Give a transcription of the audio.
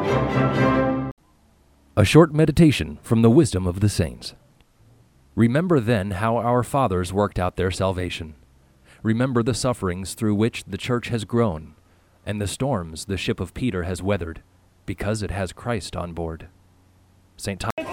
A short meditation from the wisdom of the saints. Remember then how our fathers worked out their salvation. Remember the sufferings through which the church has grown, and the storms the ship of Peter has weathered, because it has Christ on board. St. Thomas.